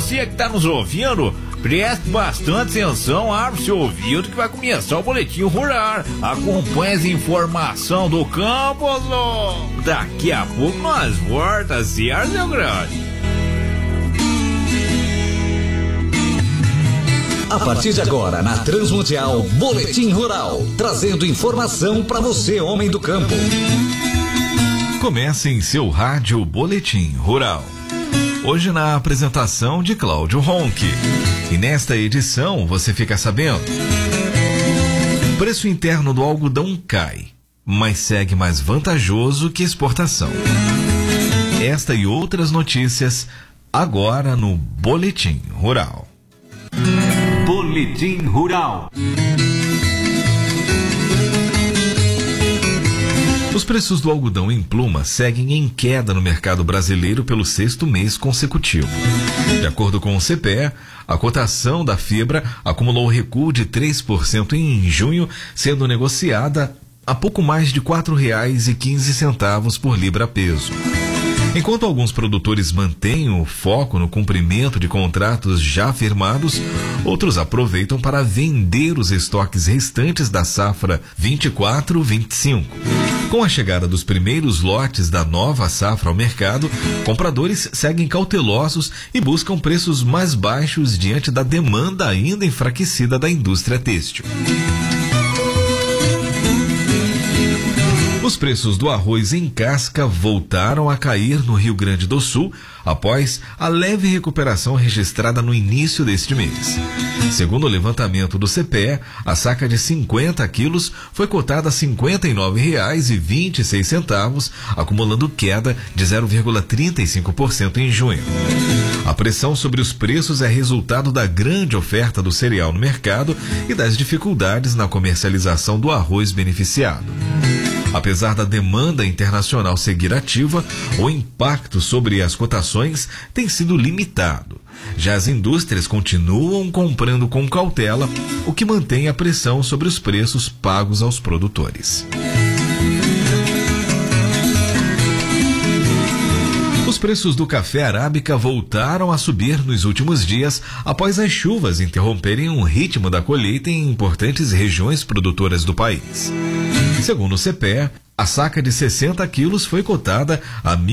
você que está nos ouvindo, preste bastante atenção, abre seu ouvido que vai começar o Boletim Rural. Acompanhe as informações do campo, daqui a pouco nós voltamos, certo, meu grande? A partir de agora, na Transmundial, Boletim Rural, trazendo informação para você, homem do campo. Comece em seu rádio Boletim Rural. Hoje na apresentação de Cláudio Ronque. E nesta edição você fica sabendo: o preço interno do algodão cai, mas segue mais vantajoso que exportação. Esta e outras notícias agora no Boletim Rural. Boletim Rural. Os preços do algodão em pluma seguem em queda no mercado brasileiro pelo 6º mês consecutivo. De acordo com o CPE, a cotação da fibra acumulou recuo de 3% em junho, sendo negociada a pouco mais de R$ 4,15 por libra-peso. Enquanto alguns produtores mantêm o foco no cumprimento de contratos já firmados, outros aproveitam para vender os estoques restantes da safra 24-25. Com a chegada dos primeiros lotes da nova safra ao mercado, compradores seguem cautelosos e buscam preços mais baixos diante da demanda ainda enfraquecida da indústria têxtil. Os preços do arroz em casca voltaram a cair no Rio Grande do Sul após a leve recuperação registrada no início deste mês. Segundo o levantamento do CPE, a saca de 50 quilos foi cotada a R$ 59,26, acumulando queda de 0,35% em junho. A pressão sobre os preços é resultado da grande oferta do cereal no mercado e das dificuldades na comercialização do arroz beneficiado. Apesar da demanda internacional seguir ativa, o impacto sobre as cotações tem sido limitado. Já as indústrias continuam comprando com cautela, o que mantém a pressão sobre os preços pagos aos produtores. Os preços do café arábica voltaram a subir nos últimos dias após as chuvas interromperem o ritmo da colheita em importantes regiões produtoras do país. Segundo o CPE, a saca de 60 quilos foi cotada a R$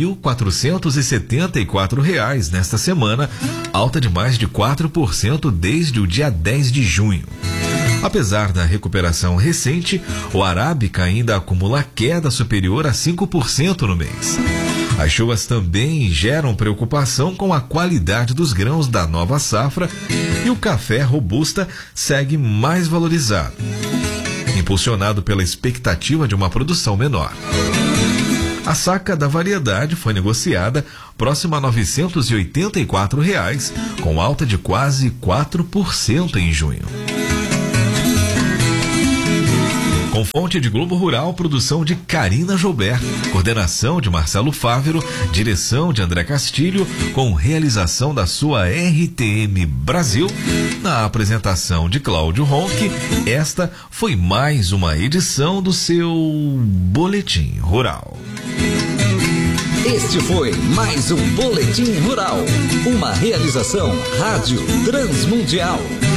1.474 nesta semana, alta de mais de 4% desde o dia 10 de junho. Apesar da recuperação recente, o arábica ainda acumula queda superior a 5% no mês. As chuvas também geram preocupação com a qualidade dos grãos da nova safra e o café robusta segue mais valorizado, impulsionado pela expectativa de uma produção menor. A saca da variedade foi negociada próxima a R$ 984, com alta de quase 4% em junho. Com fonte de Globo Rural, produção de Karina Joubert, coordenação de Marcelo Fávero, direção de André Castilho, com realização da sua RTM Brasil, na apresentação de Cláudio Ronque, esta foi mais uma edição do seu Boletim Rural. Este foi mais um Boletim Rural, uma realização Rádio Transmundial.